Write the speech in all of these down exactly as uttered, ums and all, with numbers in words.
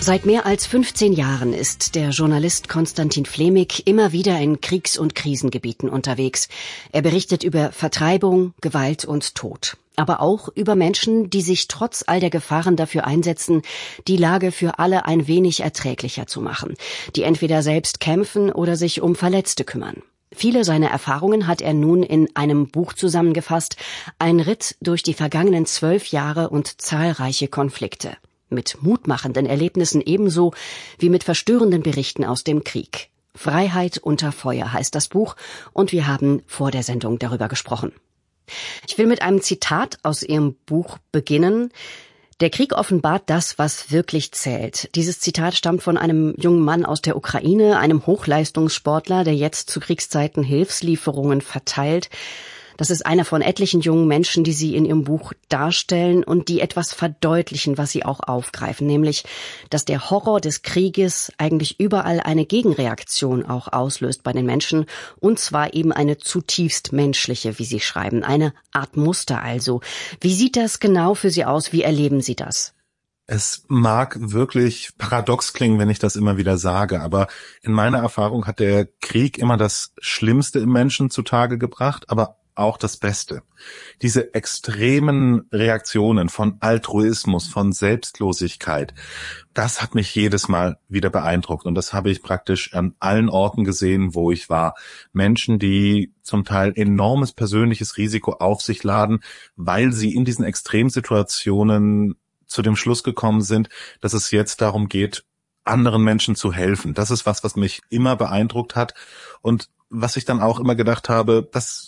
Seit mehr als fünfzehn Jahren ist der Journalist Konstantin Flämig immer wieder in Kriegs- und Krisengebieten unterwegs. Er berichtet über Vertreibung, Gewalt und Tod. Aber auch über Menschen, die sich trotz all der Gefahren dafür einsetzen, die Lage für alle ein wenig erträglicher zu machen, die entweder selbst kämpfen oder sich um Verletzte kümmern. Viele seiner Erfahrungen hat er nun in einem Buch zusammengefasst, ein Ritt durch die vergangenen zwölf Jahre und zahlreiche Konflikte. Mit mutmachenden Erlebnissen ebenso wie mit verstörenden Berichten aus dem Krieg. Freiheit unter Feuer heißt das Buch und wir haben vor der Sendung darüber gesprochen. Ich will mit einem Zitat aus Ihrem Buch beginnen. Der Krieg offenbart das, was wirklich zählt. Dieses Zitat stammt von einem jungen Mann aus der Ukraine, einem Hochleistungssportler, der jetzt zu Kriegszeiten Hilfslieferungen verteilt. Das ist einer von etlichen jungen Menschen, die Sie in Ihrem Buch darstellen und die etwas verdeutlichen, was Sie auch aufgreifen, nämlich, dass der Horror des Krieges eigentlich überall eine Gegenreaktion auch auslöst bei den Menschen, und zwar eben eine zutiefst menschliche, wie Sie schreiben, eine Art Muster also. Wie sieht das genau für Sie aus? Wie erleben Sie das? Es mag wirklich paradox klingen, wenn ich das immer wieder sage, aber in meiner Erfahrung hat der Krieg immer das Schlimmste im Menschen zutage gebracht, aber auch das Beste. Diese extremen Reaktionen von Altruismus, von Selbstlosigkeit, das hat mich jedes Mal wieder beeindruckt. Und das habe ich praktisch an allen Orten gesehen, wo ich war. Menschen, die zum Teil enormes persönliches Risiko auf sich laden, weil sie in diesen Extremsituationen zu dem Schluss gekommen sind, dass es jetzt darum geht, anderen Menschen zu helfen. Das ist was, was mich immer beeindruckt hat. Und was ich dann auch immer gedacht habe, das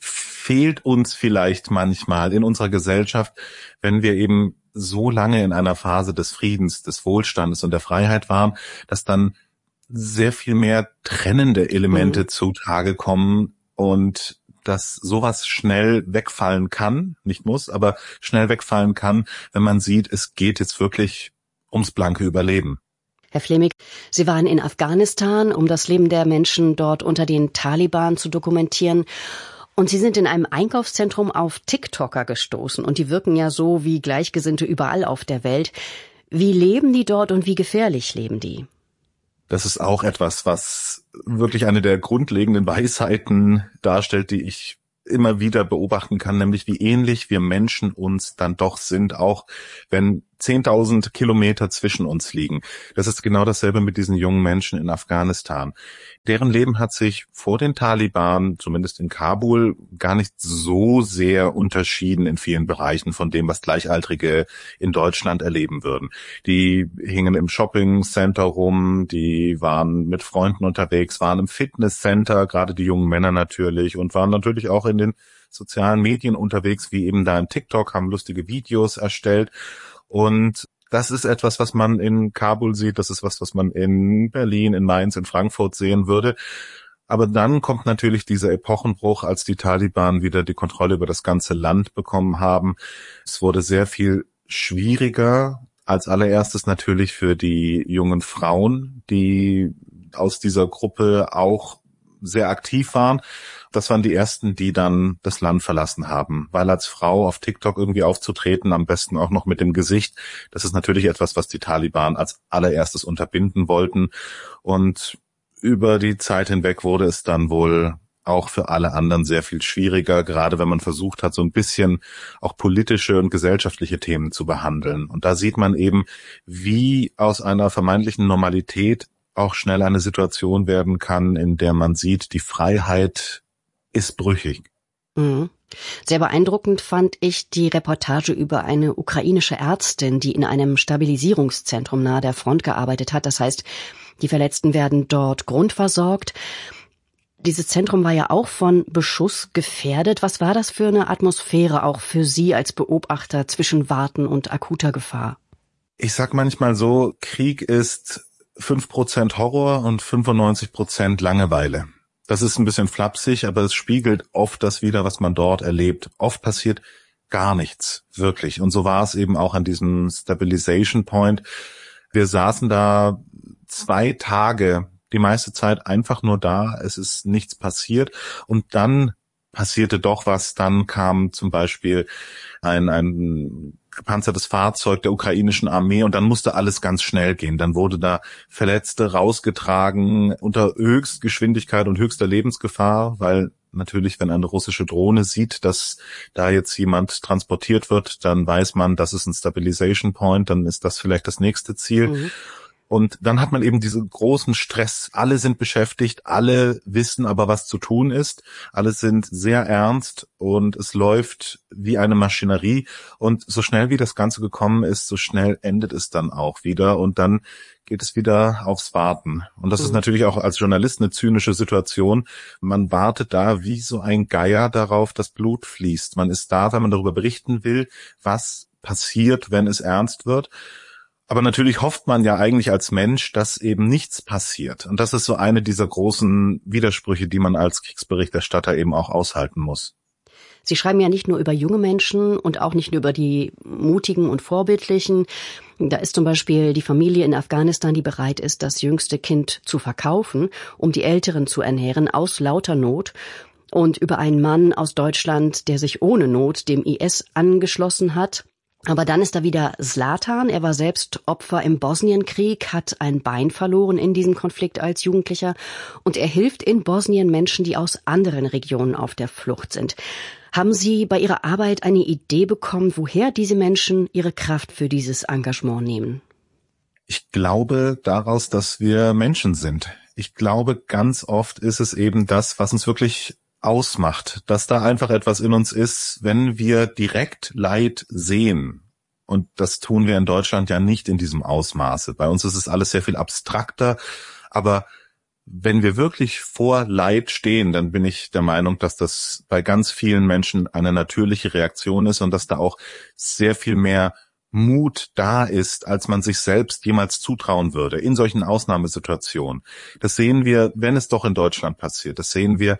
fehlt uns vielleicht manchmal in unserer Gesellschaft, wenn wir eben so lange in einer Phase des Friedens, des Wohlstandes und der Freiheit waren, dass dann sehr viel mehr trennende Elemente mhm. zutage kommen und dass sowas schnell wegfallen kann, nicht muss, aber schnell wegfallen kann, wenn man sieht, es geht jetzt wirklich ums blanke Überleben. Herr Flämig, Sie waren in Afghanistan, um das Leben der Menschen dort unter den Taliban zu dokumentieren. Und Sie sind in einem Einkaufszentrum auf TikToker gestoßen. Und die wirken ja so wie Gleichgesinnte überall auf der Welt. Wie leben die dort und wie gefährlich leben die? Das ist auch etwas, was wirklich eine der grundlegenden Weisheiten darstellt, die ich immer wieder beobachten kann, nämlich wie ähnlich wir Menschen uns dann doch sind, auch wenn zehntausend Kilometer zwischen uns liegen. Das ist genau dasselbe mit diesen jungen Menschen in Afghanistan. Deren Leben hat sich vor den Taliban, zumindest in Kabul, gar nicht so sehr unterschieden in vielen Bereichen von dem, was Gleichaltrige in Deutschland erleben würden. Die hingen im Shoppingcenter rum, die waren mit Freunden unterwegs, waren im Fitnesscenter, gerade die jungen Männer natürlich, und waren natürlich auch in den sozialen Medien unterwegs, wie eben da in TikTok, haben lustige Videos erstellt. Und das ist etwas, was man in Kabul sieht, das ist was, was man in Berlin, in Mainz, in Frankfurt sehen würde. Aber dann kommt natürlich dieser Epochenbruch, als die Taliban wieder die Kontrolle über das ganze Land bekommen haben. Es wurde sehr viel schwieriger, als allererstes natürlich für die jungen Frauen, die aus dieser Gruppe auch sehr aktiv waren. Das waren die ersten, die dann das Land verlassen haben, weil als Frau auf TikTok irgendwie aufzutreten, am besten auch noch mit dem Gesicht, das ist natürlich etwas, was die Taliban als allererstes unterbinden wollten. Und über die Zeit hinweg wurde es dann wohl auch für alle anderen sehr viel schwieriger, gerade wenn man versucht hat, so ein bisschen auch politische und gesellschaftliche Themen zu behandeln. Und da sieht man eben, wie aus einer vermeintlichen Normalität auch schnell eine Situation werden kann, in der man sieht, die Freiheit ist brüchig. Mhm. Sehr beeindruckend fand ich die Reportage über eine ukrainische Ärztin, die in einem Stabilisierungszentrum nahe der Front gearbeitet hat. Das heißt, die Verletzten werden dort grundversorgt. Dieses Zentrum war ja auch von Beschuss gefährdet. Was war das für eine Atmosphäre auch für Sie als Beobachter zwischen Warten und akuter Gefahr? Ich sag manchmal so, Krieg ist fünf Prozent Horror und fünfundneunzig Prozent Langeweile. Das ist ein bisschen flapsig, aber es spiegelt oft das wider, was man dort erlebt. Oft passiert gar nichts, wirklich. Und so war es eben auch an diesem Stabilization Point. Wir saßen da zwei Tage, die meiste Zeit einfach nur da. Es ist nichts passiert. Und dann passierte doch was. Dann kam zum Beispiel ein, ein gepanzertes Fahrzeug der ukrainischen Armee und dann musste alles ganz schnell gehen. Dann wurde da Verletzte rausgetragen unter Höchstgeschwindigkeit und höchster Lebensgefahr, weil natürlich, wenn eine russische Drohne sieht, dass da jetzt jemand transportiert wird, dann weiß man, das ist ein Stabilization Point, dann ist das vielleicht das nächste Ziel. Mhm. Und dann hat man eben diesen großen Stress. Alle sind beschäftigt, alle wissen aber, was zu tun ist. Alle sind sehr ernst und es läuft wie eine Maschinerie. Und so schnell wie das Ganze gekommen ist, so schnell endet es dann auch wieder. Und dann geht es wieder aufs Warten. Und das mhm. ist natürlich auch als Journalist eine zynische Situation. Man wartet da wie so ein Geier darauf, dass Blut fließt. Man ist da, weil man darüber berichten will, was passiert, wenn es ernst wird. Aber natürlich hofft man ja eigentlich als Mensch, dass eben nichts passiert. Und das ist so eine dieser großen Widersprüche, die man als Kriegsberichterstatter eben auch aushalten muss. Sie schreiben ja nicht nur über junge Menschen und auch nicht nur über die mutigen und vorbildlichen. Da ist zum Beispiel die Familie in Afghanistan, die bereit ist, das jüngste Kind zu verkaufen, um die Älteren zu ernähren, aus lauter Not. Und über einen Mann aus Deutschland, der sich ohne Not dem I S angeschlossen hat. Aber dann ist da wieder Zlatan. Er war selbst Opfer im Bosnienkrieg, hat ein Bein verloren in diesem Konflikt als Jugendlicher. Und er hilft in Bosnien Menschen, die aus anderen Regionen auf der Flucht sind. Haben Sie bei Ihrer Arbeit eine Idee bekommen, woher diese Menschen ihre Kraft für dieses Engagement nehmen? Ich glaube daraus, dass wir Menschen sind. Ich glaube, ganz oft ist es eben das, was uns wirklich ausmacht, dass da einfach etwas in uns ist, wenn wir direkt Leid sehen. Und das tun wir in Deutschland ja nicht in diesem Ausmaße. Bei uns ist es alles sehr viel abstrakter. Aber wenn wir wirklich vor Leid stehen, dann bin ich der Meinung, dass das bei ganz vielen Menschen eine natürliche Reaktion ist und dass da auch sehr viel mehr Mut da ist, als man sich selbst jemals zutrauen würde in solchen Ausnahmesituationen. Das sehen wir, wenn es doch in Deutschland passiert. Das sehen wir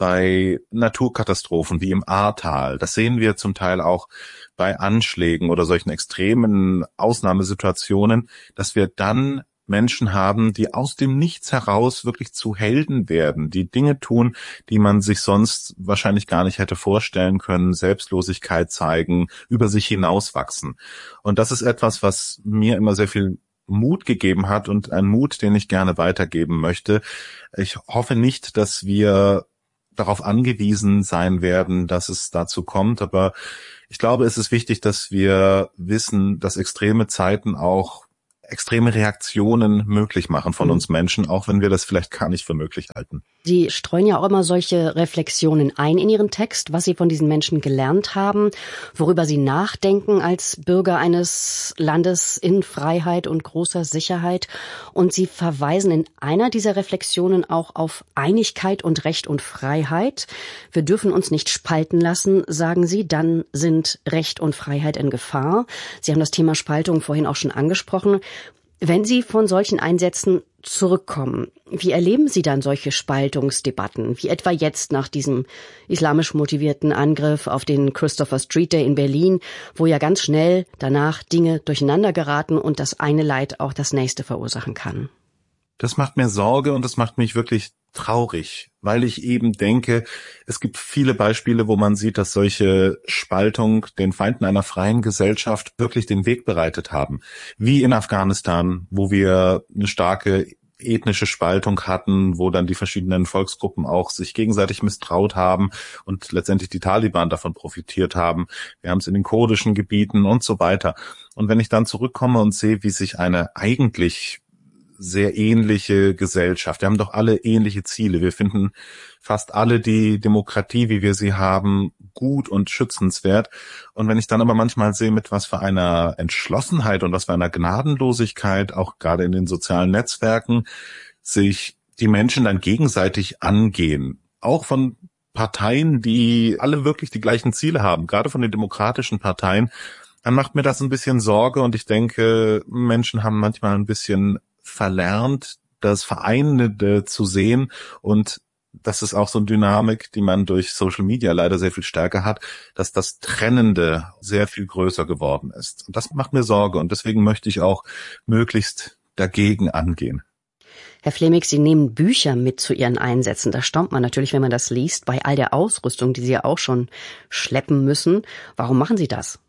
bei Naturkatastrophen wie im Ahrtal. Das sehen wir zum Teil auch bei Anschlägen oder solchen extremen Ausnahmesituationen, dass wir dann Menschen haben, die aus dem Nichts heraus wirklich zu Helden werden, die Dinge tun, die man sich sonst wahrscheinlich gar nicht hätte vorstellen können, Selbstlosigkeit zeigen, über sich hinauswachsen. Und das ist etwas, was mir immer sehr viel Mut gegeben hat und ein Mut, den ich gerne weitergeben möchte. Ich hoffe nicht, dass wir darauf angewiesen sein werden, dass es dazu kommt, aber ich glaube, es ist wichtig, dass wir wissen, dass extreme Zeiten auch extreme Reaktionen möglich machen von uns Menschen, auch wenn wir das vielleicht gar nicht für möglich halten. Sie streuen ja auch immer solche Reflexionen ein in Ihren Text, was Sie von diesen Menschen gelernt haben, worüber Sie nachdenken als Bürger eines Landes in Freiheit und großer Sicherheit. Und Sie verweisen in einer dieser Reflexionen auch auf Einigkeit und Recht und Freiheit. Wir dürfen uns nicht spalten lassen, sagen Sie, dann sind Recht und Freiheit in Gefahr. Sie haben das Thema Spaltung vorhin auch schon angesprochen. Wenn Sie von solchen Einsätzen zurückkommen, wie erleben Sie dann solche Spaltungsdebatten, wie etwa jetzt nach diesem islamisch motivierten Angriff auf den Christopher Street Day in Berlin, wo ja ganz schnell danach Dinge durcheinander geraten und das eine Leid auch das nächste verursachen kann? Das macht mir Sorge und das macht mich wirklich traurig, weil ich eben denke, es gibt viele Beispiele, wo man sieht, dass solche Spaltung den Feinden einer freien Gesellschaft wirklich den Weg bereitet haben. Wie in Afghanistan, wo wir eine starke ethnische Spaltung hatten, wo dann die verschiedenen Volksgruppen auch sich gegenseitig misstraut haben und letztendlich die Taliban davon profitiert haben. Wir haben es in den kurdischen Gebieten und so weiter. Und wenn ich dann zurückkomme und sehe, wie sich eine eigentlich sehr ähnliche Gesellschaft. Wir haben doch alle ähnliche Ziele. Wir finden fast alle die Demokratie, wie wir sie haben, gut und schützenswert. Und wenn ich dann aber manchmal sehe, mit was für einer Entschlossenheit und was für einer Gnadenlosigkeit, auch gerade in den sozialen Netzwerken, sich die Menschen dann gegenseitig angehen, auch von Parteien, die alle wirklich die gleichen Ziele haben, gerade von den demokratischen Parteien, dann macht mir das ein bisschen Sorge und ich denke, Menschen haben manchmal ein bisschen verlernt, das Vereinende zu sehen und das ist auch so eine Dynamik, die man durch Social Media leider sehr viel stärker hat, dass das Trennende sehr viel größer geworden ist. Und das macht mir Sorge und deswegen möchte ich auch möglichst dagegen angehen. Herr Flemig, Sie nehmen Bücher mit zu Ihren Einsätzen. Da staunt man natürlich, wenn man das liest, bei all der Ausrüstung, die Sie ja auch schon schleppen müssen. Warum machen Sie das?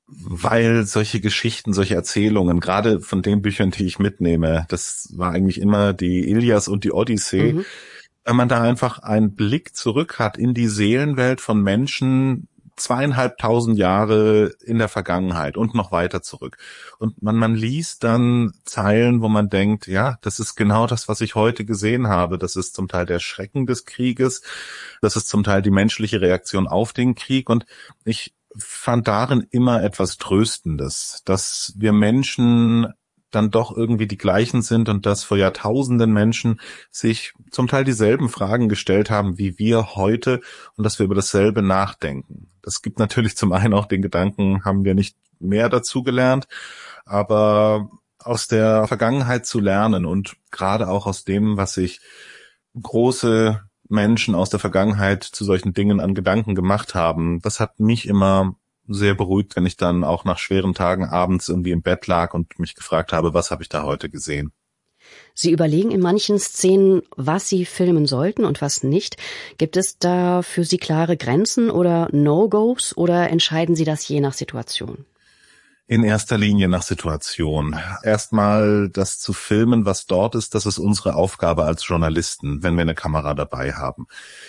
Weil solche Geschichten, solche Erzählungen, gerade von den Büchern, die ich mitnehme, das war eigentlich immer die Ilias und die Odyssee, Mhm. wenn man da einfach einen Blick zurück hat in die Seelenwelt von Menschen, zweieinhalbtausend Jahre in der Vergangenheit und noch weiter zurück. Und man, man liest dann Zeilen, wo man denkt, ja, das ist genau das, was ich heute gesehen habe. Das ist zum Teil der Schrecken des Krieges. Das ist zum Teil die menschliche Reaktion auf den Krieg. Und ich fand darin immer etwas Tröstendes, dass wir Menschen dann doch irgendwie die gleichen sind und dass vor Jahrtausenden Menschen sich zum Teil dieselben Fragen gestellt haben wie wir heute und dass wir über dasselbe nachdenken. Das gibt natürlich zum einen auch den Gedanken, haben wir nicht mehr dazu gelernt, aber aus der Vergangenheit zu lernen und gerade auch aus dem, was sich große Menschen aus der Vergangenheit zu solchen Dingen an Gedanken gemacht haben, das hat mich immer sehr beruhigt, wenn ich dann auch nach schweren Tagen abends irgendwie im Bett lag und mich gefragt habe, was habe ich da heute gesehen? Sie überlegen in manchen Szenen, was Sie filmen sollten und was nicht. Gibt es da für Sie klare Grenzen oder No-Gos oder entscheiden Sie das je nach Situation? In erster Linie nach Situation. Erstmal das zu filmen, was dort ist, das ist unsere Aufgabe als Journalisten, wenn wir eine Kamera dabei haben.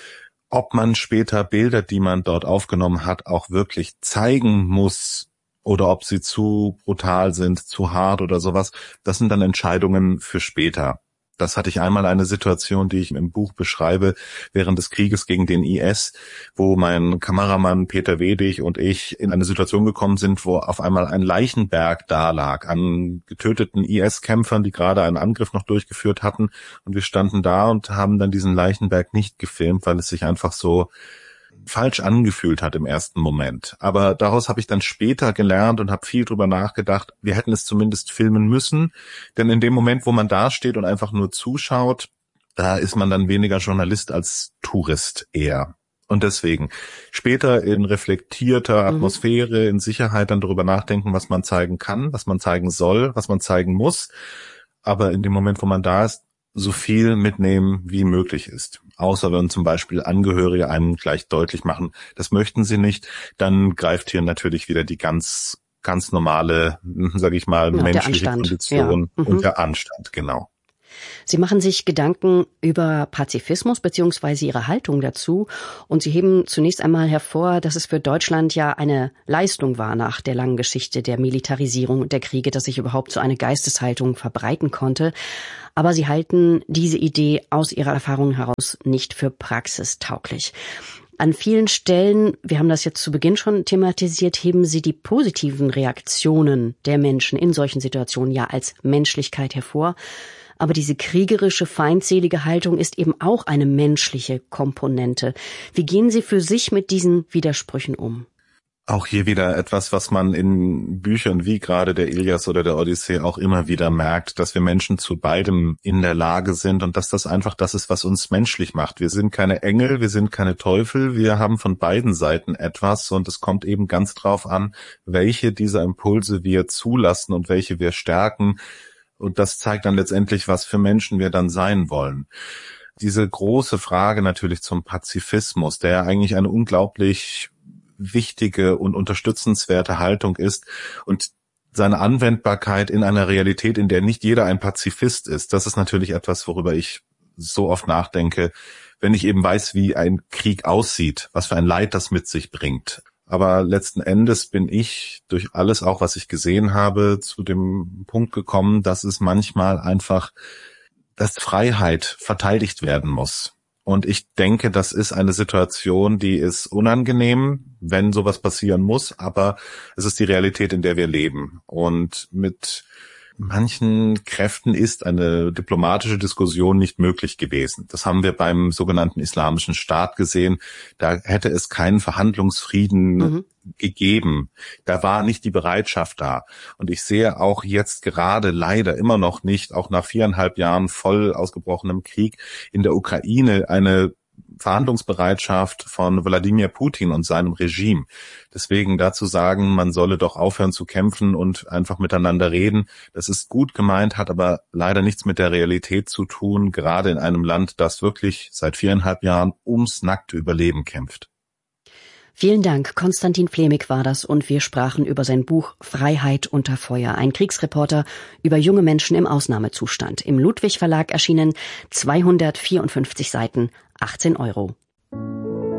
Ob man später Bilder, die man dort aufgenommen hat, auch wirklich zeigen muss oder ob sie zu brutal sind, zu hart oder sowas, das sind dann Entscheidungen für später. Das hatte ich einmal eine Situation, die ich im Buch beschreibe, während des Krieges gegen den I S, wo mein Kameramann Peter Wedig und ich in eine Situation gekommen sind, wo auf einmal ein Leichenberg da lag an getöteten I S-Kämpfern, die gerade einen Angriff noch durchgeführt hatten. Und wir standen da und haben dann diesen Leichenberg nicht gefilmt, weil es sich einfach so falsch angefühlt hat im ersten Moment. Aber daraus habe ich dann später gelernt und habe viel drüber nachgedacht, wir hätten es zumindest filmen müssen, denn in dem Moment, wo man da steht und einfach nur zuschaut, da ist man dann weniger Journalist als Tourist eher. Und deswegen später in reflektierter Atmosphäre, in Sicherheit dann darüber nachdenken, was man zeigen kann, was man zeigen soll, was man zeigen muss. Aber in dem Moment, wo man da ist, so viel mitnehmen, wie möglich ist. Außer wenn zum Beispiel Angehörige einem gleich deutlich machen, das möchten sie nicht, dann greift hier natürlich wieder die ganz, ganz normale, sage ich mal, ja, menschliche Kondition ja. mhm. und der Anstand, genau. Sie machen sich Gedanken über Pazifismus bzw. Ihre Haltung dazu und Sie heben zunächst einmal hervor, dass es für Deutschland ja eine Leistung war nach der langen Geschichte der Militarisierung und der Kriege, dass sich überhaupt so eine Geisteshaltung verbreiten konnte. Aber Sie halten diese Idee aus Ihrer Erfahrung heraus nicht für praxistauglich. An vielen Stellen, wir haben das jetzt zu Beginn schon thematisiert, heben Sie die positiven Reaktionen der Menschen in solchen Situationen ja als Menschlichkeit hervor. Aber diese kriegerische, feindselige Haltung ist eben auch eine menschliche Komponente. Wie gehen Sie für sich mit diesen Widersprüchen um? Auch hier wieder etwas, was man in Büchern wie gerade der Ilias oder der Odyssee auch immer wieder merkt, dass wir Menschen zu beidem in der Lage sind und dass das einfach das ist, was uns menschlich macht. Wir sind keine Engel, wir sind keine Teufel, wir haben von beiden Seiten etwas und es kommt eben ganz drauf an, welche dieser Impulse wir zulassen und welche wir stärken. Und das zeigt dann letztendlich, was für Menschen wir dann sein wollen. Diese große Frage natürlich zum Pazifismus, der eigentlich eine unglaublich wichtige und unterstützenswerte Haltung ist und seine Anwendbarkeit in einer Realität, in der nicht jeder ein Pazifist ist, das ist natürlich etwas, worüber ich so oft nachdenke, wenn ich eben weiß, wie ein Krieg aussieht, was für ein Leid das mit sich bringt. Aber letzten Endes bin ich durch alles auch, was ich gesehen habe, zu dem Punkt gekommen, dass es manchmal einfach, dass Freiheit verteidigt werden muss. Und ich denke, das ist eine Situation, die ist unangenehm, wenn sowas passieren muss, aber es ist die Realität, in der wir leben. Und mit manchen Kräften ist eine diplomatische Diskussion nicht möglich gewesen. Das haben wir beim sogenannten Islamischen Staat gesehen. Da hätte es keinen Verhandlungsfrieden mhm. gegeben. Da war nicht die Bereitschaft da. Und ich sehe auch jetzt gerade leider immer noch nicht, auch nach viereinhalb Jahren voll ausgebrochenem Krieg in der Ukraine, eine Verhandlungsbereitschaft von Wladimir Putin und seinem Regime. Deswegen dazu sagen, man solle doch aufhören zu kämpfen und einfach miteinander reden, das ist gut gemeint, hat aber leider nichts mit der Realität zu tun, gerade in einem Land, das wirklich seit viereinhalb Jahren ums nackte Überleben kämpft. Vielen Dank, Konstantin Flämig war das, und wir sprachen über sein Buch Freiheit unter Feuer, ein Kriegsreporter über junge Menschen im Ausnahmezustand. Im Ludwig Verlag erschienen, zweihundertvierundfünfzig Seiten, achtzehn Euro.